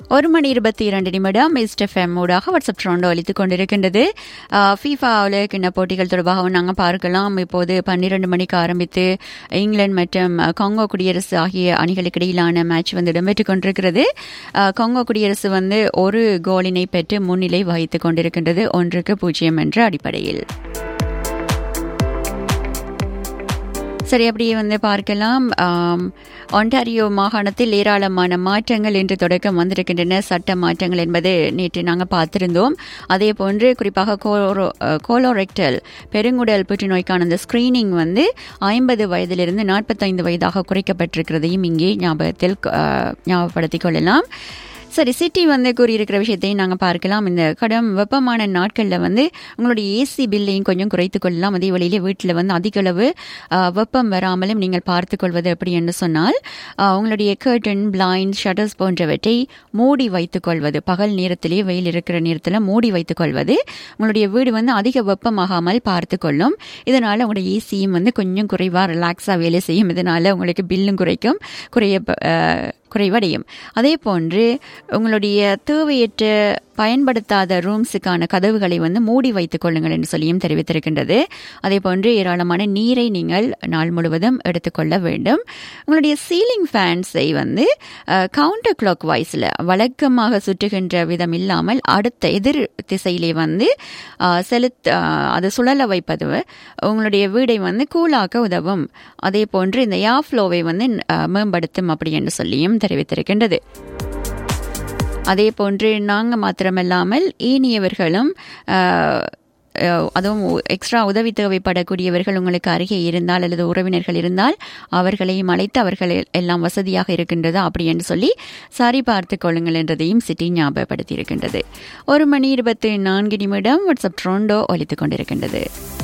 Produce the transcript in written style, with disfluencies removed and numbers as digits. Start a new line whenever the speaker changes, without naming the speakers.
1:22 mister FM ஊடாக WhatsApp ட்ரோண்டோ அளித்துக் கொண்டிருக்கின்றது. FIFA உலகக்கிண்ண போட்டிகள் தொடர்பாகவும் நாங்கள் பார்க்கலாம். இப்போது 12 மணிக்கு ஆரம்பித்து இங்கிலாந்து மற்றும் காங்கோ குடியரசு ஆகிய அணிகளுக்கு இடையிலான மேட்ச் வந்து இடம்பெற்றுக் கொண்டிருக்கிறது. காங்கோ குடியரசு வந்து ஒரு கோலினை பெற்று முன்னிலை வகித்துக் கொண்டிருக்கின்றது 1-0 என்ற அடிப்படையில். சரி, அப்படியே வந்து பார்க்கலாம். ஒன்டாரியோ மாகாணத்தில் ஏராளமான மாற்றங்கள் இன்று தொடக்கம் வந்திருக்கின்றன. சட்ட மாற்றங்கள் என்பது நேற்று நாங்கள் பார்த்திருந்தோம். அதே போன்று குறிப்பாக கோலோரெக்டல் பெருங்குடல் புற்றுநோய்க்கான அந்த ஸ்கிரீனிங் வந்து 50 வயதிலிருந்து 45 வயதாக குறைக்கப்பட்டிருக்கிறதையும் இங்கே ஞாபகப்படுத்திக் கொள்ளலாம். சரி, சிட்டி வந்து கூறியிருக்கிற விஷயத்தையும் நாங்கள் பார்க்கலாம். இந்த கடும் வெப்பமான நாட்களில் வந்து உங்களுடைய ஏசி பில்லையும் கொஞ்சம் குறைத்துக் கொள்ளலாம். அதே வழியிலே வீட்டில் வந்து அதிக அளவு வெப்பம் வராமலும் நீங்கள் பார்த்துக் கொள்வது எப்படி என்று சொன்னால், உங்களுடைய கர்டன், பிளைண்ட், ஷட்டர்ஸ் போன்றவற்றை மூடி வைத்துக் கொள்வது, பகல் நேரத்திலேயே வெயில் இருக்கிற நேரத்தில் மூடி வைத்துக் கொள்வது உங்களுடைய வீடு வந்து அதிக வெப்பமாகாமல் பார்த்து கொள்ளும். இதனால் உங்களுடைய ஏசியும் வந்து கொஞ்சம் குறைவாக ரிலாக்ஸாக வேலை செய்யும். இதனால் உங்களுக்கு பில்லும் குறைவடையும். அதே போன்று உங்களுடைய தேவையற்ற பயன்படுத்தாத ரூம்ஸுக்கான கதவுகளை வந்து மூடி வைத்துக் கொள்ளுங்கள் என்று சொல்லியும் தெரிவித்திருக்கின்றது. அதே போன்று ஏராளமான நீரை நீங்கள் நாள் முழுவதும் எடுத்துக்கொள்ள வேண்டும். உங்களுடைய சீலிங் ஃபேன்ஸை வந்து கவுண்டர் கிளாக் வைஸில் வழக்கமாக சுற்றுகின்ற விதம் இல்லாமல் அடுத்த எதிர் திசையிலே வந்து அது சுழல வைப்பது உங்களுடைய வீடை வந்து கூலாக்க உதவும். அதே போன்று இந்த ஏர் ஃப்ளோவை வந்து மேம்படுத்தும் அப்படி என்று சொல்லியும் தெரிவித்திருக்கின்றது. அதே போன்று நாங்கள் மாத்திரமல்லாமல் ஏனையவர்களும், அதுவும் எக்ஸ்ட்ரா உதவி தேவைப்படக்கூடியவர்கள் உங்களுக்கு அருகே இருந்தால் அல்லது உறவினர்கள் இருந்தால் அவர்களையும் அழைத்து அவர்கள் எல்லாம் வசதியாக இருக்கின்றதா அப்படி என்று சொல்லி சரி பார்த்து கொள்ளுங்கள் என்றதையும் சிட்டி ஞாபகப்படுத்தி இருக்கின்றது. 1:24 வாட்ஸ்அப் ட்ரோண்டோ ஒலித்துக் கொண்டிருக்கின்றது.